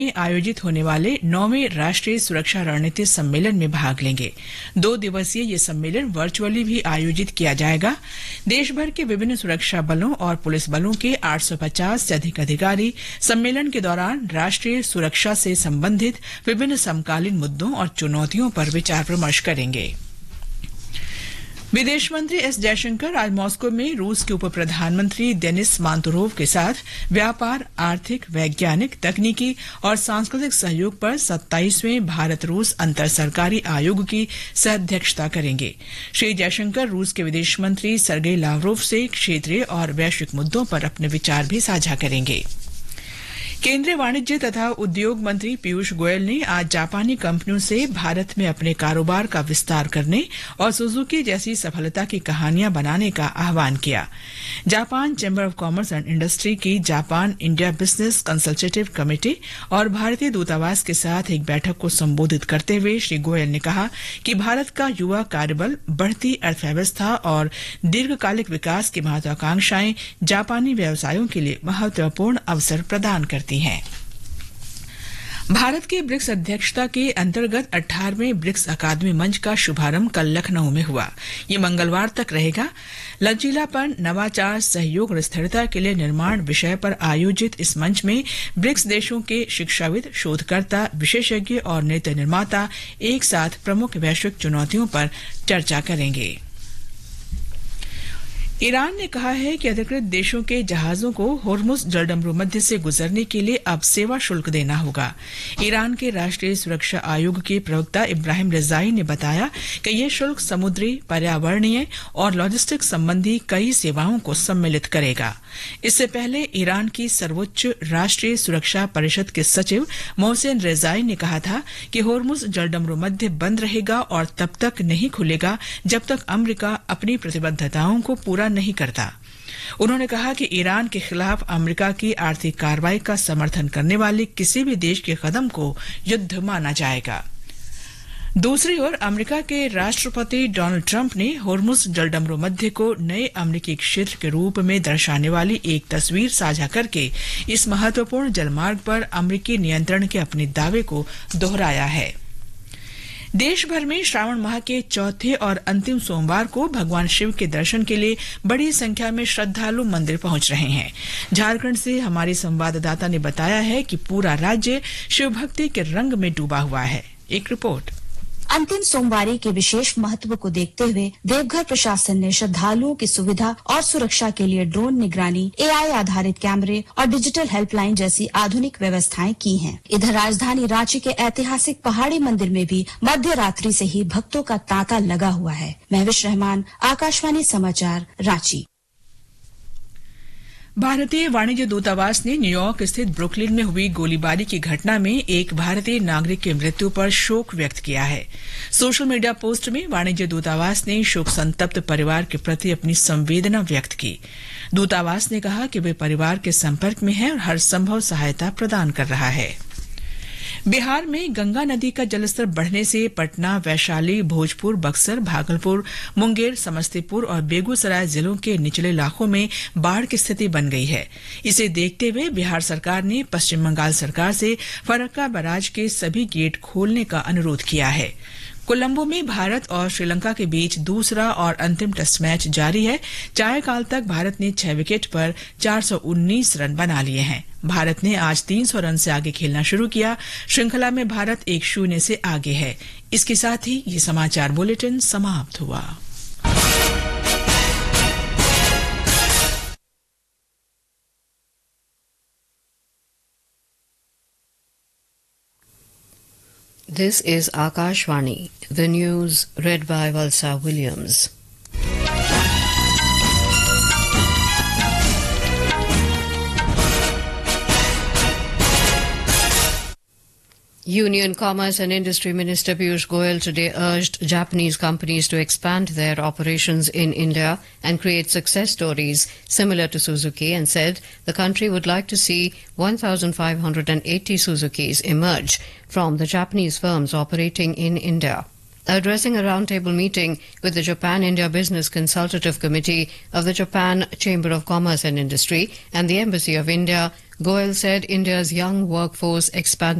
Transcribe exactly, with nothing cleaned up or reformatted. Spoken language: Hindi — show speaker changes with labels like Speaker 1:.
Speaker 1: में आयोजित होने वाले नौवें राष्ट्रीय सुरक्षा रणनीति सम्मेलन में भाग लेंगे। दो दिवसीय ये सम्मेलन वर्चुअली भी आयोजित किया जाएगा। देश भर के विभिन्न सुरक्षा बलों और पुलिस बलों के आठ सौ पचास से अधिक अधिकारी सम्मेलन के दौरान राष्ट्रीय सुरक्षा से संबंधित विभिन्न समकालीन मुद्दों और चुनौतियों पर विचार विमर्श करेंगे। विदेश मंत्री एस जयशंकर आज मॉस्को में रूस के उप प्रधानमंत्री देनिस मांतुरोव के साथ व्यापार, आर्थिक, वैज्ञानिक, तकनीकी और सांस्कृतिक सहयोग पर सत्ताईसवें भारत रूस अंतर सरकारी आयोग की सहअध्यक्षता करेंगे। श्री जयशंकर रूस के विदेश मंत्री सर्गेई लावरोव से क्षेत्रीय और वैश्विक मुद्दों पर अपने विचार भी साझा करेंगे। केंद्रीय वाणिज्य तथा उद्योग मंत्री पीयूष गोयल ने आज जापानी कंपनियों से भारत में अपने कारोबार का विस्तार करने और सुजुकी जैसी सफलता की कहानियां बनाने का आह्वान किया। Japan chamber of commerce and industry की Japan India business consultative committee और भारतीय दूतावास के साथ एक बैठक को संबोधित करते हुए श्री गोयल ने कहा कि भारत का युवा कार्यबल, बढ़ती अर्थव्यवस्था और दीर्घकालिक विकास की महत्वाकांक्षाएं जापानी व्यवसायों के लिए महत्वपूर्ण अवसर प्रदान करती हैं। भारत के ब्रिक्स अध्यक्षता के अंतर्गत अठारहवें ब्रिक्स अकादमी मंच का शुभारंभ कल लखनऊ में हुआ। ये मंगलवार तक रहेगा। लचीलापन, नवाचार, सहयोग और स्थिरता के लिए निर्माण विषय पर आयोजित इस मंच में ब्रिक्स देशों के शिक्षाविद, शोधकर्ता, विशेषज्ञ और नीति निर्माता एक साथ प्रमुख वैश्विक चुनौतियों पर चर्चा करेंगे। ईरान ने कहा है कि अधिकृत देशों के जहाजों को होर्मुज जलडमरू मध्य से गुजरने के लिए अब सेवा शुल्क देना होगा। ईरान के राष्ट्रीय सुरक्षा आयोग के प्रवक्ता इब्राहिम रिजाई ने बताया कि यह शुल्क समुद्री, पर्यावरणीय और लॉजिस्टिक संबंधी कई सेवाओं को सम्मिलित करेगा। इससे पहले ईरान की सर्वोच्च राष्ट्रीय सुरक्षा परिषद के सचिव मोहसिन रेजाई ने कहा था कि होर्मुज जलडमरू मध्य बंद रहेगा और तब तक नहीं खुलेगा जब तक अमेरिका अपनी प्रतिबद्धताओं को पूरा नहीं करता। उन्होंने कहा कि ईरान के खिलाफ अमेरिका की आर्थिक कार्रवाई का समर्थन करने वाले किसी भी देश के कदम को युद्ध माना जाएगा। दूसरी ओर अमेरिका के राष्ट्रपति डोनाल्ड ट्रंप ने होर्मुज जलडमरू मध्य को नए अमेरिकी क्षेत्र के रूप में दर्शाने वाली एक तस्वीर साझा करके इस महत्वपूर्ण जलमार्ग पर अमेरिकी नियंत्रण के अपने दावे को दोहराया है। देश भर में श्रावण माह के चौथे और अंतिम सोमवार को भगवान शिव के दर्शन के लिए बड़ी संख्या में श्रद्धालु मंदिर पहुंच रहे हैं। झारखंड से हमारी संवाददाता ने बताया है कि पूरा राज्य शिव भक्ति के रंग में डूबा हुआ है। एक रिपोर्ट।
Speaker 2: अंतिम सोमवारी के विशेष महत्व को देखते हुए देवघर प्रशासन ने श्रद्धालुओं की सुविधा और सुरक्षा के लिए ड्रोन निगरानी, एआई आधारित कैमरे और डिजिटल हेल्पलाइन जैसी आधुनिक व्यवस्थाएं की हैं। इधर राजधानी रांची के ऐतिहासिक पहाड़ी मंदिर में भी मध्य रात्रि से ही भक्तों का तांता लगा हुआ है। महविश रहमान, आकाशवाणी समाचार, रांची।
Speaker 1: भारतीय वाणिज्य दूतावास ने न्यूयॉर्क स्थित ब्रुकलिन में हुई गोलीबारी की घटना में एक भारतीय नागरिक की मृत्यु पर शोक व्यक्त किया है। सोशल मीडिया पोस्ट में वाणिज्य दूतावास ने शोक संतप्त परिवार के प्रति अपनी संवेदना व्यक्त की। दूतावास ने कहा कि वे परिवार के संपर्क में है और हर संभव सहायता प्रदान कर रहा है। बिहार में गंगा नदी का जलस्तर बढ़ने से पटना, वैशाली, भोजपुर, बक्सर, भागलपुर, मुंगेर, समस्तीपुर और बेगूसराय जिलों के निचले इलाकों में बाढ़ की स्थिति बन गई है। इसे देखते हुए बिहार सरकार ने पश्चिम बंगाल सरकार से फरक्का बैराज के सभी गेट खोलने का अनुरोध किया है। कोलंबो में भारत और श्रीलंका के बीच दूसरा और अंतिम टेस्ट मैच जारी है। चायकाल तक भारत ने छह विकेट पर चार सौ उन्नीस रन बना लिए हैं। भारत ने आज तीन सौ रन से आगे खेलना शुरू किया। श्रृंखला में भारत एक शून्य से आगे है। इसके साथ ही ये समाचार बुलेटिन समाप्त हुआ।
Speaker 3: This is Akashvani, the news read by Valsa Williams. Union Commerce and Industry Minister Piyush Goyal today urged Japanese companies to expand their operations in India and create success stories similar to Suzuki, and said the country would like to see one thousand five hundred eighty Suzukis emerge from the Japanese firms operating in India. Addressing a roundtable meeting with the Japan-India Business Consultative Committee of the Japan Chamber of Commerce and Industry and the Embassy of India, Goel said India's young workforce expanded